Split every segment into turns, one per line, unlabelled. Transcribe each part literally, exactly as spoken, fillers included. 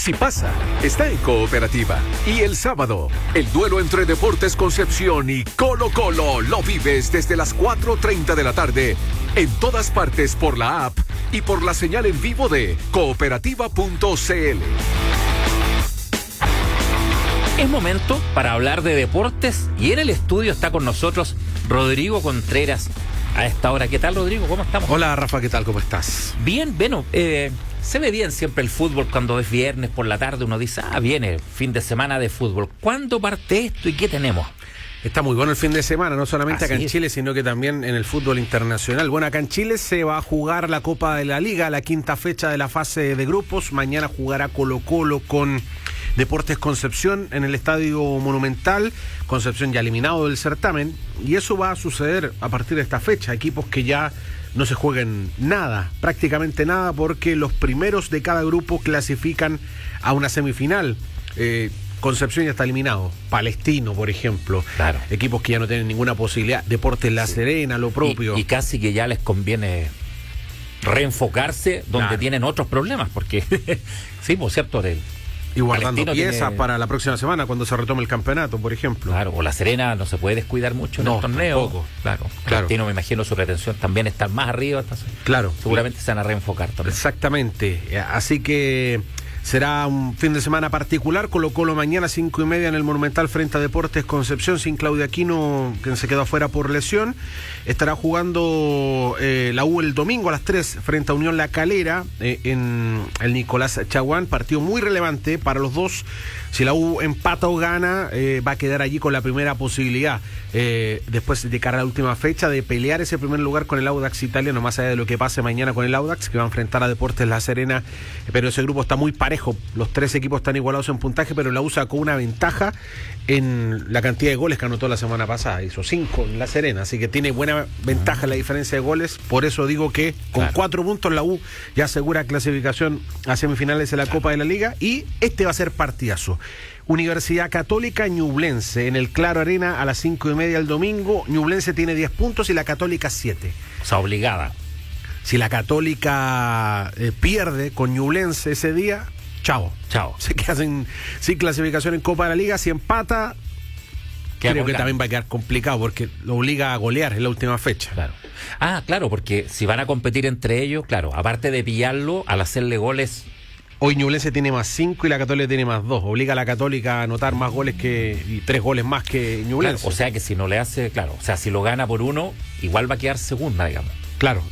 Si pasa, está en Cooperativa. Y el sábado, el duelo entre Deportes Concepción y Colo Colo lo vives desde las cuatro treinta de la tarde en todas partes por la app y por la señal en vivo de cooperativa punto c l.
Es momento para hablar de deportes y en el estudio está con nosotros Rodrigo Contreras a esta hora. ¿Qué tal, Rodrigo? ¿Cómo estamos?
Hola, Rafa, ¿qué tal? ¿Cómo estás?
Bien, bueno, eh, se ve bien siempre el fútbol cuando es viernes por la tarde. Uno dice, ah, viene fin de semana de fútbol. ¿Cuándo parte esto y qué tenemos?
Está muy bueno el fin de semana, no solamente
Así
acá en
es.
Chile, sino que también en el fútbol internacional. Bueno, acá en Chile se va a jugar la Copa de la Liga, la quinta fecha de la fase de grupos. Mañana jugará Colo Colo con Deportes Concepción en el Estadio Monumental. Concepción ya eliminado del certamen. Y eso va a suceder a partir de esta fecha. Equipos que ya no se jueguen nada, prácticamente nada, porque los primeros de cada grupo clasifican a una semifinal. Eh, Concepción ya está eliminado. Palestino, por ejemplo.
Claro.
Equipos que ya no tienen ninguna posibilidad. Deportes La
Sí.
Serena, lo propio.
Y, y casi que ya les conviene reenfocarse donde
Claro.
tienen otros problemas, porque sí, por cierto, el,
Y guardando
Palestino
piezas
tiene-
para la próxima semana, cuando se retome el campeonato, por ejemplo.
claro, o La Serena no se puede descuidar mucho en
No,
el torneo.
tampoco.
Claro,
Claro.
Palestino, me imagino su retención también está más arriba, entonces
Claro.
seguramente se van a reenfocar también.
Exactamente. Así que será un fin de semana particular. Colo Colo mañana cinco y media en el Monumental frente a Deportes Concepción, sin Claudia Aquino, que se quedó afuera por lesión. Estará jugando eh, la U el domingo a las tres frente a Unión La Calera eh, en el Nicolás Chaguán. Partido muy relevante para los dos. Si la U empata o gana, eh, va a quedar allí con la primera posibilidad, eh, después de cara a la última fecha, de pelear ese primer lugar con el Audax italiano, más allá de lo que pase mañana con el Audax, que va a enfrentar a Deportes La Serena. Pero ese grupo está muy parejo, los tres equipos están igualados en puntaje, pero la U sacó una ventaja en la cantidad de goles que anotó la semana pasada, hizo cinco en La Serena, así que tiene buena ventaja en la diferencia de goles. Por eso digo que con
Claro.
cuatro puntos la U ya asegura clasificación a semifinales de la Copa de la Liga, y este va a ser partidazo. Universidad Católica Ñublense en el Claro Arena a las cinco y media el domingo. Ñublense tiene diez puntos y la Católica siete.
O sea, obligada.
Si la Católica eh, pierde con Ñublense ese día, chao.
Chao.
Se queda sin, sin clasificación en Copa de la Liga. Si empata,
Queda
creo que
colgado.
también va a quedar complicado porque lo obliga a golear en la última fecha.
Claro. Ah, claro, porque si van a competir entre ellos, claro, aparte de pillarlo, al hacerle goles,
Hoy Ñublense tiene más cinco y la Católica tiene más dos. Obliga a la Católica a anotar más goles que y tres goles más que
claro,
Ñublense.
o sea que si no le hace, claro, o sea, si lo gana por uno, igual va a quedar segunda, digamos.
Claro.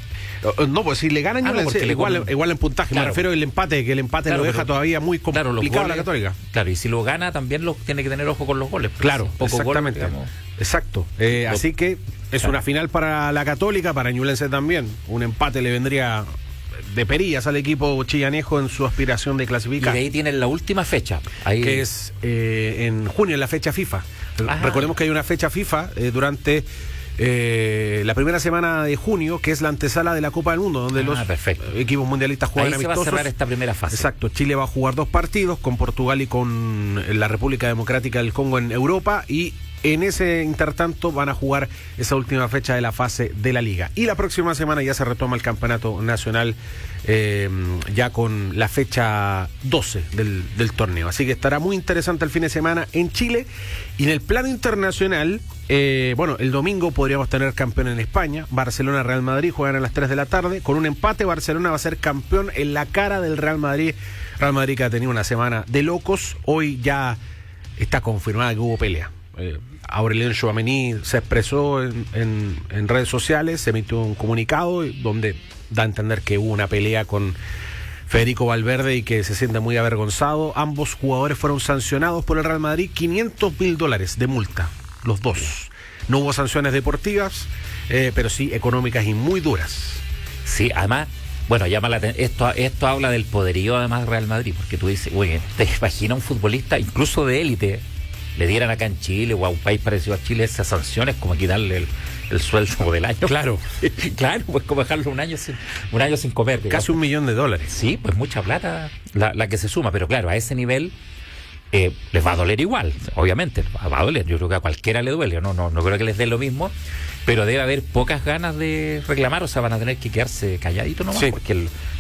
No, pues si le gana
Ah, no,
Ñublense,
porque le
igual,
ponen-
igual en puntaje.
Claro.
Me refiero al empate, que el empate
Claro,
lo deja
pero-
todavía muy
Claro, los
complicado a la
goles-
Católica.
Claro, y si lo gana también lo tiene que tener ojo con los goles. porque
Claro,
si pocos
exactamente.
goles, digamos,
Exacto. Eh,
Lo-
así que es
Claro.
una final para la Católica, para Ñublense también. Un empate le vendría de perillas al equipo chillanejo en su aspiración de
y
clasificar.
de ahí tienen la última fecha. Ahí,
Que es eh, en junio, en la fecha FIFA.
Ajá.
Recordemos que hay una fecha FIFA eh, durante eh, la primera semana de junio, que es la antesala de la Copa del Mundo, donde
Ah,
los
perfecto.
equipos mundialistas juegan
ahí se va a
amistosos.
cerrar esta primera fase.
Exacto, Chile va a jugar dos partidos, con Portugal y con la República Democrática del Congo en Europa, y en ese intertanto van a jugar esa última fecha de la fase de la Liga. Y la próxima semana ya se retoma el campeonato nacional, eh, ya con la fecha doce del, del torneo. Así que estará muy interesante el fin de semana en Chile. Y en el plano internacional, eh, bueno, el domingo podríamos tener campeón en España. Barcelona-Real Madrid juegan a las tres de la tarde. Con un empate, Barcelona va a ser campeón en la cara del Real Madrid. Real Madrid que ha tenido una semana de locos. Hoy ya está confirmada que hubo pelea. Eh, Aurelien Tchouameni se expresó en, en, en redes sociales, se emitió un comunicado donde da a entender que hubo una pelea con Federico Valverde y que se siente muy avergonzado. Ambos jugadores fueron sancionados por el Real Madrid, quinientos mil dólares de multa, los dos. No hubo sanciones deportivas, eh, pero sí económicas y muy duras.
Sí, además, bueno, llama la aten- esto esto habla del poderío además de Real Madrid, porque tú dices, oye, te imaginas un futbolista, incluso de élite, le dieran acá en Chile o a un país parecido a Chile esas sanciones, como quitarle el, el sueldo del año.
Claro.
Claro, pues como dejarlo un año sin, un año sin comer. digamos.
Casi un millón de dólares.
Sí, pues mucha plata la, la que se suma, pero claro, a ese nivel eh, les va a doler igual, obviamente, va a doler, yo creo que a cualquiera le duele, no, no, no creo que les dé lo mismo, pero debe haber pocas ganas de reclamar, o sea, van a tener que quedarse calladitos nomás,
Sí.
porque el,